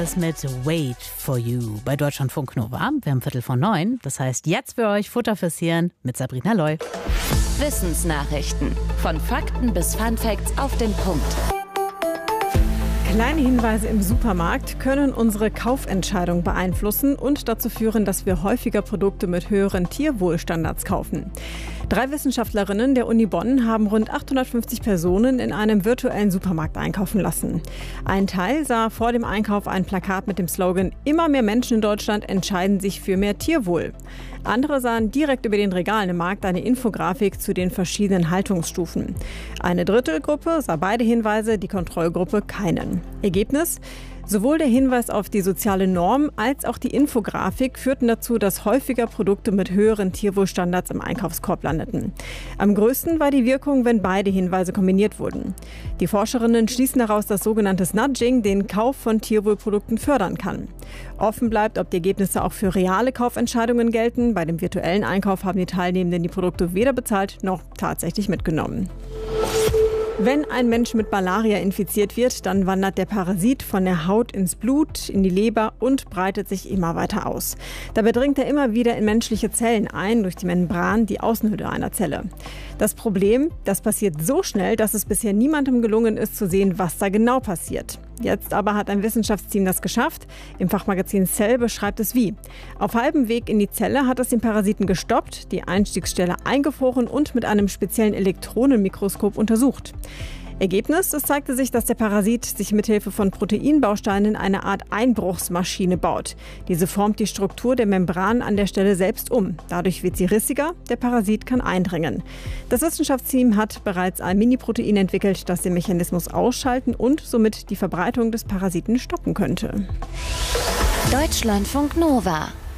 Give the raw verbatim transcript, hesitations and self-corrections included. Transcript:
Das mit Wait for You bei Deutschlandfunk Nova. Wir haben Viertel vor neun. Das heißt, jetzt für euch Futter fürs Hirn mit Sabrina Loy. Wissensnachrichten. Von Fakten bis Funfacts auf den Punkt. Kleine Hinweise im Supermarkt können unsere Kaufentscheidung beeinflussen und dazu führen, dass wir häufiger Produkte mit höheren Tierwohlstandards kaufen. Drei Wissenschaftlerinnen der Uni Bonn haben rund achthundertfünfzig Personen in einem virtuellen Supermarkt einkaufen lassen. Ein Teil sah vor dem Einkauf ein Plakat mit dem Slogan „Immer mehr Menschen in Deutschland entscheiden sich für mehr Tierwohl". Andere sahen direkt über den Regalen im Markt eine Infografik zu den verschiedenen Haltungsstufen. Eine dritte Gruppe sah beide Hinweise, die Kontrollgruppe keinen. Ergebnis: Sowohl der Hinweis auf die soziale Norm als auch die Infografik führten dazu, dass häufiger Produkte mit höheren Tierwohlstandards im Einkaufskorb landeten. Am größten war die Wirkung, wenn beide Hinweise kombiniert wurden. Die Forscherinnen schließen daraus, dass sogenanntes Nudging den Kauf von Tierwohlprodukten fördern kann. Offen bleibt, ob die Ergebnisse auch für reale Kaufentscheidungen gelten. Bei dem virtuellen Einkauf haben die Teilnehmenden die Produkte weder bezahlt noch tatsächlich mitgenommen. Wenn ein Mensch mit Malaria infiziert wird, dann wandert der Parasit von der Haut ins Blut, in die Leber und breitet sich immer weiter aus. Dabei dringt er immer wieder in menschliche Zellen ein, durch die Membran, die Außenhülle einer Zelle. Das Problem, das passiert so schnell, dass es bisher niemandem gelungen ist zu sehen, was da genau passiert. Jetzt aber hat ein Wissenschaftsteam das geschafft. Im Fachmagazin Cell beschreibt es wie. Auf halbem Weg in die Zelle hat es den Parasiten gestoppt, die Einstiegsstelle eingefroren und mit einem speziellen Elektronenmikroskop untersucht. Ergebnis: Es zeigte sich, dass der Parasit sich mithilfe von Proteinbausteinen eine Art Einbruchsmaschine baut. Diese formt die Struktur der Membran an der Stelle selbst um. Dadurch wird sie rissiger, der Parasit kann eindringen. Das Wissenschaftsteam hat bereits ein Mini-Protein entwickelt, das den Mechanismus ausschalten und somit die Verbreitung des Parasiten stoppen könnte. Deutschlandfunk Nova.